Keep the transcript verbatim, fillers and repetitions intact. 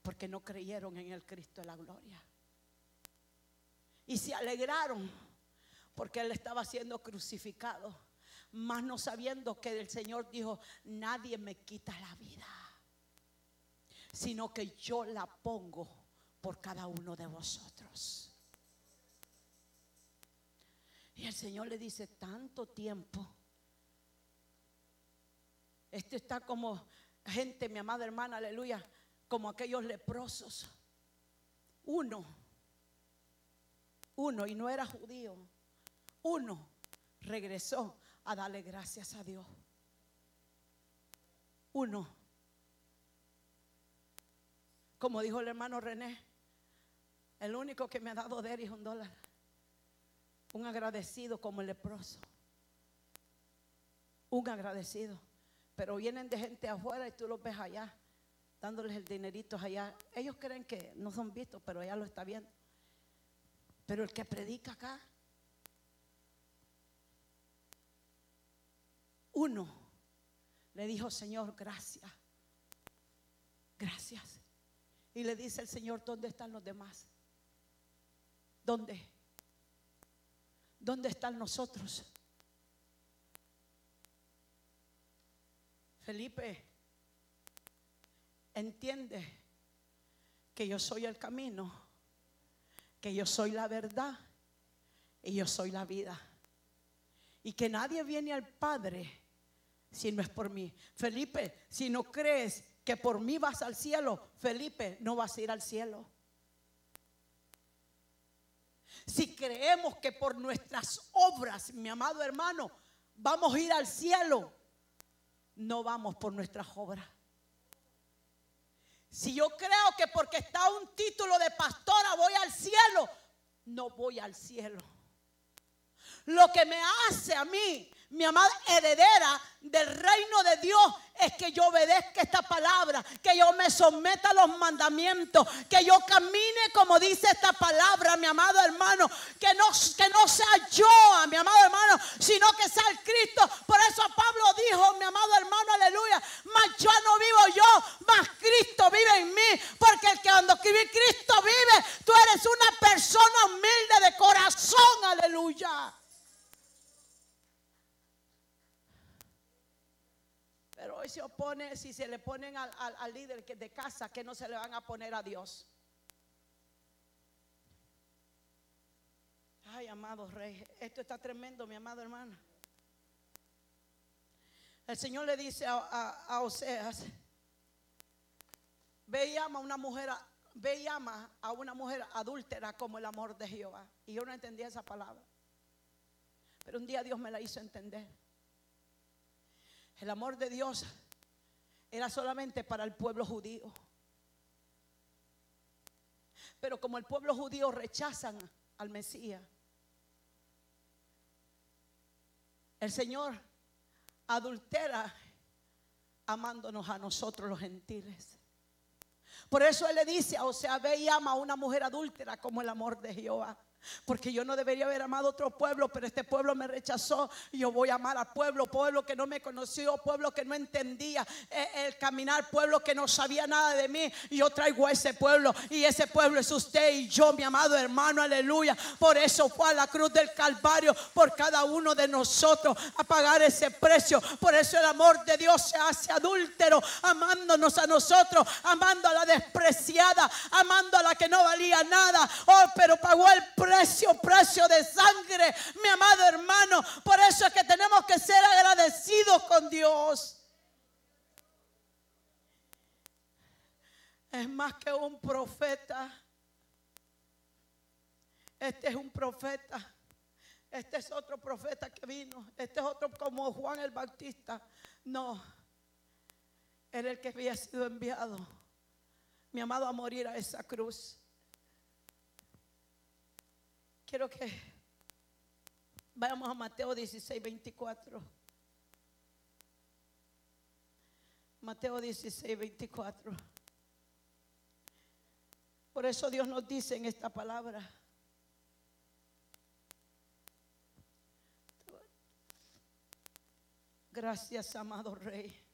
porque no creyeron en el Cristo de la gloria. Y se alegraron porque Él estaba siendo crucificado, mas no sabiendo que el Señor dijo: nadie me quita la vida, sino que yo la pongo por cada uno de vosotros. Y el Señor le dice: tanto tiempo. Esto está como gente, mi amada hermana, aleluya, como aquellos leprosos. Uno, uno, y no era judío, uno regresó a darle gracias a Dios. Uno. Como dijo el hermano René, el único que me ha dado de él es un dólar. Un agradecido como el leproso. Un agradecido. Pero vienen de gente afuera y tú los ves allá, dándoles el dinerito allá. Ellos creen que no son vistos, pero ella lo está viendo. Pero el que predica acá, uno le dijo: Señor, gracias, gracias. Y le dice el Señor: ¿dónde están los demás? ¿Dónde? ¿Dónde están nosotros? Felipe, entiende que yo soy el camino, que yo soy la verdad y yo soy la vida, y que nadie viene al Padre si no es por mí. Felipe, si no crees que por mí vas al cielo, Felipe, no vas a ir al cielo. Si creemos que por nuestras obras, mi amado hermano, vamos a ir al cielo, no vamos por nuestras obras. Si yo creo que porque está un título de pastora voy al cielo, no voy al cielo. Lo que me hace a mí, mi amada heredera del reino de Dios, es que yo obedezca esta palabra, que yo me someta a los mandamientos, que yo camine como dice esta palabra, mi amado hermano, que no, que no sea yo, mi amado hermano, sino que sea el Cristo. Por eso Pablo dijo, mi amado hermano, aleluya: mas yo no vivo yo, mas Cristo vive en mí, porque el que cuando Cristo vive, tú eres una persona humilde de corazón, aleluya. Pero hoy se opone, si se le ponen al, al, al líder de casa, que no se le van a poner a Dios. Ay, amado Rey, esto está tremendo, mi amado hermano. El Señor le dice a, a, a Oseas: ve y ama a una mujer, ve y ama a una mujer adúltera como el amor de Jehová. Y yo no entendía esa palabra, pero un día Dios me la hizo entender. El amor de Dios era solamente para el pueblo judío. Pero como el pueblo judío rechazan al Mesías, el Señor adultera amándonos a nosotros los gentiles. Por eso Él le dice, o sea, ve y ama a una mujer adúltera como el amor de Jehová. Porque yo no debería haber amado a otro pueblo, pero este pueblo me rechazó. Y yo voy a amar a pueblo, pueblo que no me conoció, pueblo que no entendía eh, el caminar, pueblo que no sabía nada de mí. Y yo traigo a ese pueblo, y ese pueblo es usted y yo, mi amado hermano, aleluya. Por eso fue a la cruz del Calvario, por cada uno de nosotros, a pagar ese precio. Por eso el amor de Dios se hace adúltero, amándonos a nosotros, amando a la despreciada, amando a la que no valía nada. Oh, pero pagó el precio. Precio, precio de sangre, mi amado hermano. Por eso es que tenemos que ser agradecidos con Dios. Es más que un profeta. Este es un profeta. Este es otro profeta que vino. Este es otro como Juan el Bautista. No, era el que había sido enviado, mi amado, a morir a esa cruz. Quiero que vayamos a Mateo dieciséis, veinticuatro. Mateo dieciséis, veinticuatro. Por eso Dios nos dice en esta palabra: gracias, amado Rey.